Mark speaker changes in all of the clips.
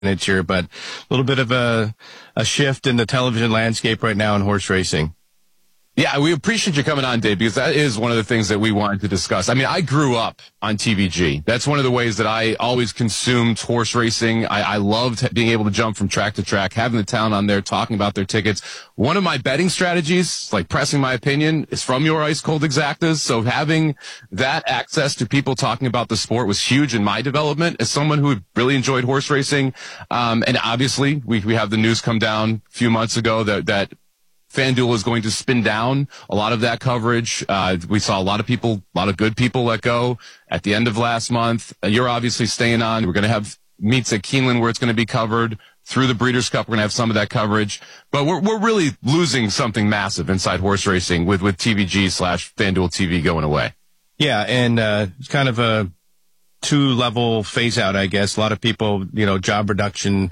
Speaker 1: minutes here, but a little bit of a shift in the television landscape right now in horse racing.
Speaker 2: Yeah, we appreciate you coming on, Dave, because that is one of the things that we wanted to discuss. I mean, I grew up on TVG. That's one of the ways that I always consumed horse racing. I loved being able to jump from track to track, having the town on there, talking about their tickets. One of my betting strategies, like pressing my opinion, is from your Ice Cold Exactas. So having that access to people talking about the sport was huge in my development as someone who really enjoyed horse racing. And obviously, we have the news come down a few months ago that FanDuel is going to spin down a lot of that coverage. We saw a lot of good people let go at the end of last month. You're obviously staying on. We're going to have meets at Keeneland where it's going to be covered. Through the Breeders' Cup, we're going to have some of that coverage. But we're really losing something massive inside horse racing with TVG/FanDuel TV going away.
Speaker 1: Yeah, and it's kind of a two-level phase-out, I guess. A lot of people, job reduction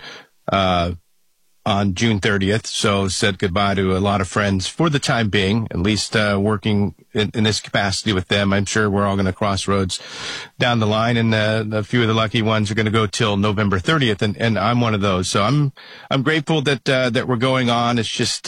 Speaker 1: on June 30th, so said goodbye to a lot of friends for the time being, at least working in this capacity with them. I'm sure we're all going to cross roads down the line, and a few of the lucky ones are going to go till November 30th, and I'm one of those. So I'm grateful that we're going on. It's just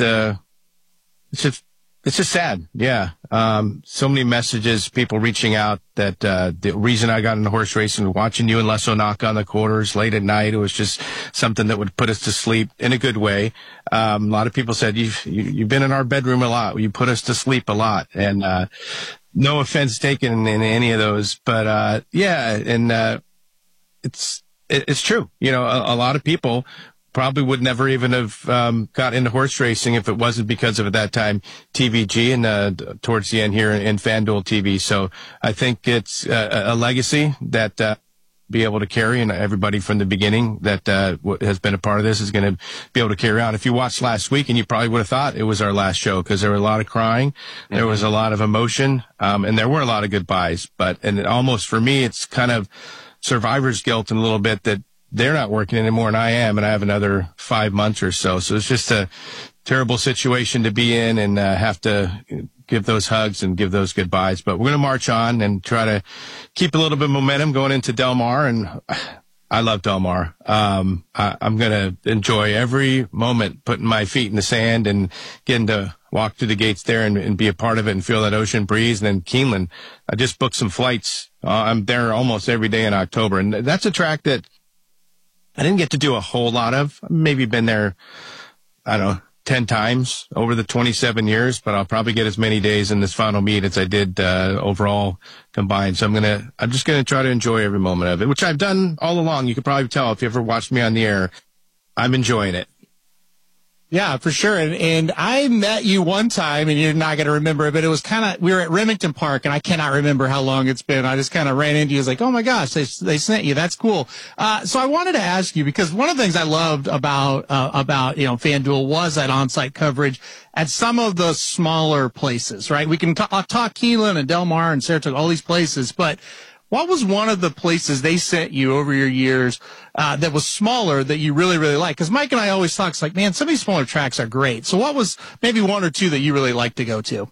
Speaker 1: sad. Yeah. So many messages, people reaching out that, the reason I got into horse racing, watching you and Les O'Naka on the quarters late at night, it was just something that would put us to sleep in a good way. A lot of people said, you've been in our bedroom a lot. You put us to sleep a lot. And, no offense taken in any of those, but, yeah. And, it's true. A lot of people probably would never even have got into horse racing if it wasn't because of, at that time, TVG and towards the end here in FanDuel TV. So I think it's a legacy that be able to carry, and everybody from the beginning that has been a part of this is going to be able to carry on. If you watched last week, and you probably would have thought it was our last show because there were a lot of crying, there was a lot of emotion, and there were a lot of goodbyes. And almost for me, it's kind of survivor's guilt in a little bit that they're not working anymore, and I am, and I have another 5 months or so. So it's just a terrible situation to be in, and have to give those hugs and give those goodbyes. But we're going to march on and try to keep a little bit of momentum going into Del Mar, and I love Del Mar. I'm going to enjoy every moment putting my feet in the sand and getting to walk through the gates there and be a part of it and feel that ocean breeze. And then Keeneland, I just booked some flights. I'm there almost every day in October, and that's a track that I didn't get to do a whole lot of. Maybe been there, 10 times over the 27 years, but I'll probably get as many days in this final meet as I did overall combined. So I'm just gonna try to enjoy every moment of it, which I've done all along. You could probably tell if you ever watched me on the air. I'm enjoying it.
Speaker 3: Yeah, for sure. And I met you one time, and you're not going to remember it, but it was we were at Remington Park, and I cannot remember how long it's been. I just kind of ran into you. I was like, oh my gosh, they sent you. That's cool. So I wanted to ask you, because one of the things I loved about FanDuel was that on-site coverage at some of the smaller places, right? We can talk Keeneland and Del Mar and Saratoga, all these places, but what was one of the places they sent you over your years that was smaller that you really, really liked? Because Mike and I always talk, it's like, man, some of these smaller tracks are great. So what was maybe one or two that you really liked to go to?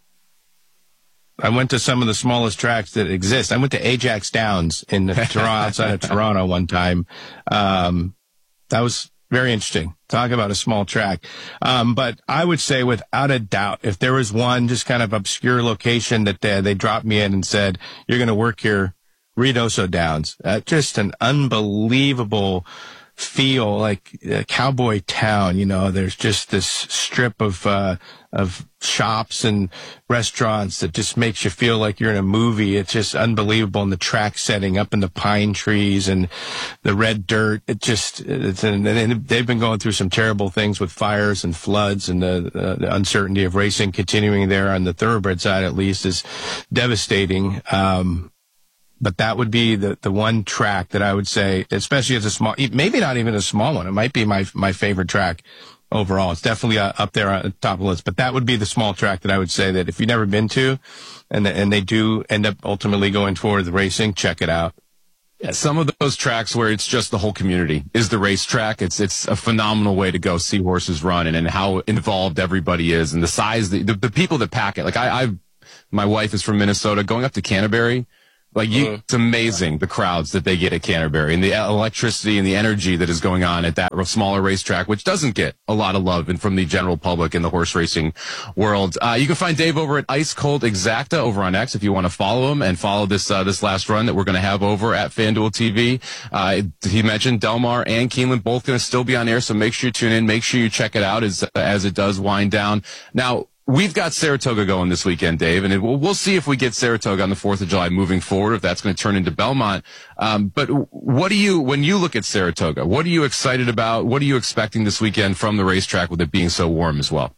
Speaker 1: I went to some of the smallest tracks that exist. I went to Ajax Downs in Toronto, outside of Toronto one time. That was very interesting. Talk about a small track. But I would say without a doubt, if there was one just kind of obscure location that they dropped me in and said, you're going to work here, Ruidoso Downs, just an unbelievable feel, like a cowboy town. There's just this strip of shops and restaurants that just makes you feel like you're in a movie. It's just unbelievable. And the track setting up in the pine trees and the red dirt. And they've been going through some terrible things with fires and floods, and the uncertainty of racing continuing there on the thoroughbred side, at least, is devastating. But that would be the one track that I would say, especially as a small, maybe not even a small one. It might be my favorite track overall. It's definitely up there on the top of the list. But that would be the small track that I would say that if you've never been to, and they do end up ultimately going toward the racing, check it out.
Speaker 2: Yeah, some of those tracks where it's just the whole community is the racetrack. It's a phenomenal way to go see horses run, and how involved everybody is, and the size, the people that pack it. Like my wife is from Minnesota. Going up to Canterbury, It's amazing the crowds that they get at Canterbury and the electricity and the energy that is going on at that smaller racetrack, which doesn't get a lot of love and from the general public in the horse racing world. You can find Dave over at Ice Cold Exacta over on X if you want to follow him and follow this last run that we're going to have over at FanDuel TV. He mentioned Delmar and Keeneland both going to still be on air, so make sure you tune in. Make sure you check it out as it does wind down. Now, we've got Saratoga going this weekend, Dave, and we'll see if we get Saratoga on the 4th of July moving forward, if that's going to turn into Belmont. But when you look at Saratoga, what are you excited about? What are you expecting this weekend from the racetrack with it being so warm as well?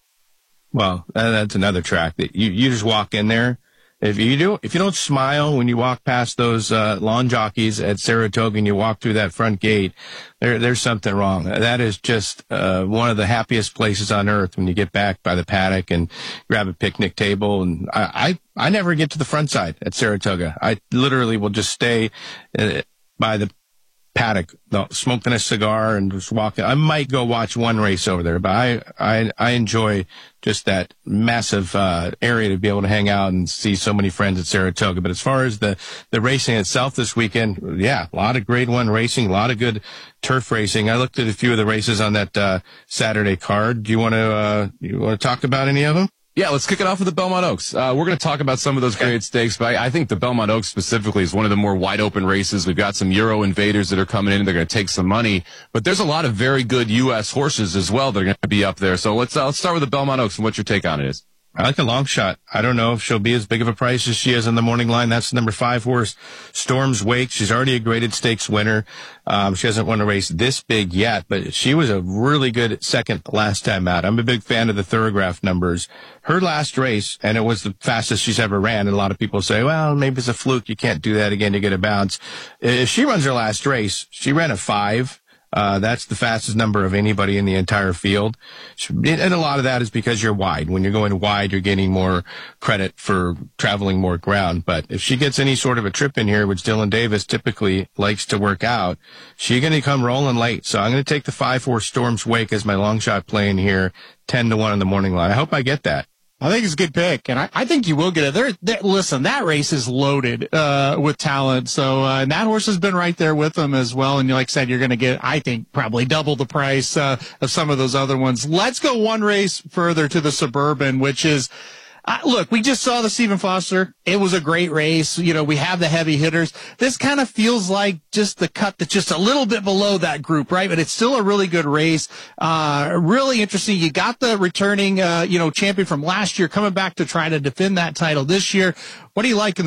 Speaker 1: Well, that's another track that you just walk in there. If you don't smile when you walk past those lawn jockeys at Saratoga and you walk through that front gate, there's something wrong. That is just one of the happiest places on earth when you get back by the paddock and grab a picnic table. And I never get to the front side at Saratoga. I literally will just stay by the paddock, smoking a cigar and just walking. I might go watch one race over there, but I enjoy just that massive area to be able to hang out and see so many friends at Saratoga. But as far as the racing itself this weekend, yeah, a lot of grade one racing, a lot of good turf racing. I looked at a few of the races on that Saturday card. Do you want to talk about any of them?
Speaker 2: Yeah, let's kick it off with the Belmont Oaks. We're going to talk about some of those great stakes, but I think the Belmont Oaks specifically is one of the more wide open races. We've got some Euro invaders that are coming in. They're going to take some money, but there's a lot of very good U.S. horses as well that are going to be up there. So let's start with the Belmont Oaks and what your take on it is.
Speaker 1: I like a long shot. I don't know if she'll be as big of a price as she is on the morning line. That's the number 5 horse, Storm's Wake. She's already a graded stakes winner. She hasn't won a race this big yet, but she was a really good second last time out. I'm a big fan of the Thorograph numbers. Her last race, and it was the fastest she's ever ran, and a lot of people say, well, maybe it's a fluke. You can't do that again. You get a bounce. If she runs her last race, she ran a 5. That's the fastest number of anybody in the entire field. And a lot of that is because you're wide. When you're going wide, you're getting more credit for traveling more ground. But if she gets any sort of a trip in here, which Dylan Davis typically likes to work out, she's going to come rolling late. So I'm going to take the 5-4 Storm's Wake as my long shot play in here, 10-1 on the morning line. I hope I get that.
Speaker 3: I think it's a good pick, and I think you will get it. Listen, that race is loaded with talent, so and that horse has been right there with them as well. And like I said, you're going to get, I think, probably double the price of some of those other ones. Let's go one race further to the Suburban, which is. Look, we just saw the Stephen Foster. It was a great race. You know, we have the heavy hitters. This kind of feels like just the cut that's just a little bit below that group, right? But it's still a really good race. Really interesting. You got the returning, champion from last year coming back to try to defend that title this year. What do you like in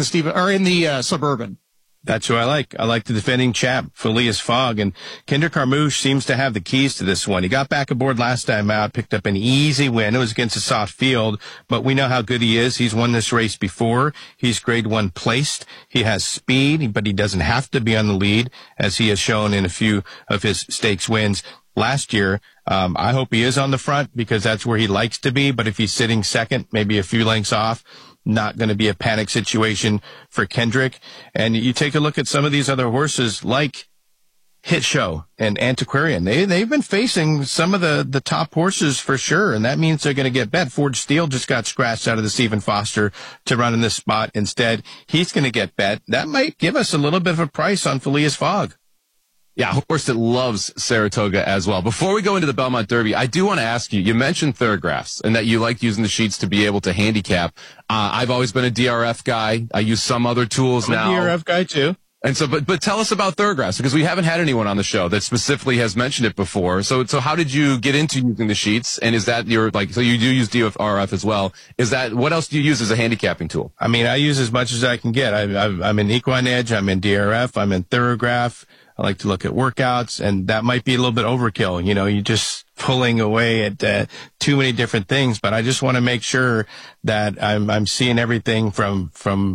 Speaker 3: the Suburban?
Speaker 1: That's who I like. I like the defending champ, Phileas Fogg, and Kinder Carmouche seems to have the keys to this one. He got back aboard last time out, picked up an easy win. It was against a soft field, but we know how good he is. He's won this race before. He's grade 1 placed. He has speed, but he doesn't have to be on the lead, as he has shown in a few of his stakes wins last year. I hope he is on the front because that's where he likes to be, but if he's sitting second, maybe a few lengths off, not going to be a panic situation for Kendrick. And you take a look at some of these other horses like Hit Show and Antiquarian. They've been facing some of the top horses for sure, and that means they're going to get bet. Forge Steel just got scratched out of the Stephen Foster to run in this spot. Instead, he's going to get bet. That might give us a little bit of a price on Phileas Fogg.
Speaker 2: Yeah, a horse that loves Saratoga as well. Before we go into the Belmont Derby, I do want to ask you mentioned Thorographs and that you like using the sheets to be able to handicap. I've always been a DRF guy. I use some other tools now.
Speaker 1: I'm a DRF guy too.
Speaker 2: And so, but tell us about Thorographs because we haven't had anyone on the show that specifically has mentioned it before. So how did you get into using the sheets? And is that so you do use DRF as well. What else do you use as a handicapping tool?
Speaker 1: I mean, I use as much as I can get. I'm in Equine Edge. I'm in DRF. I'm in Thorograph. I like to look at workouts, and that might be a little bit overkill. You know, you're just pulling away at too many different things. But I just want to make sure that I'm seeing everything from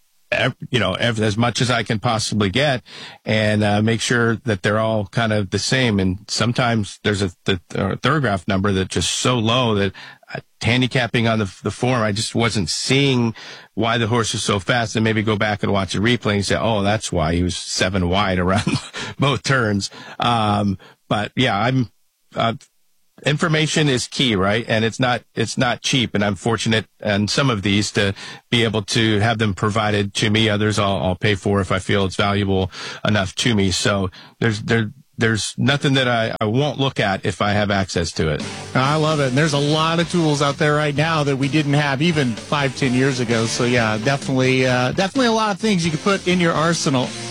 Speaker 1: as much as I can possibly get, and make sure that they're all kind of the same. And sometimes there's the Thorograph number that's just so low that handicapping on the form, I just wasn't seeing why the horse was so fast, and maybe go back and watch a replay and say, oh, that's why he was 7 wide around both turns. But yeah, information is key, right? And it's not cheap. And I'm fortunate on some of these to be able to have them provided to me. Others I'll pay for if I feel it's valuable enough to me. So there's nothing that I won't look at if I have access to it.
Speaker 3: I love it. And there's a lot of tools out there right now that we didn't have even 5-10 years ago. So yeah, definitely a lot of things you can put in your arsenal.